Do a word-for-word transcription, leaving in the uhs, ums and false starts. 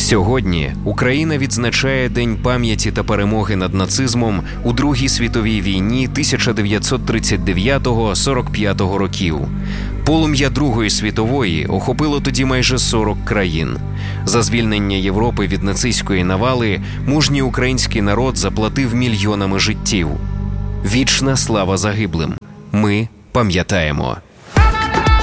Сьогодні Україна відзначає День пам'яті та перемоги над нацизмом у Другій світовій війні тисяча дев'ятсот тридцять дев'ятого - сорок п'ятого років. Полум'я Другої світової охопило тоді майже сорок країн. За звільнення Європи від нацистської навали мужній український народ заплатив мільйонами життів. Вічна слава загиблим. Ми пам'ятаємо.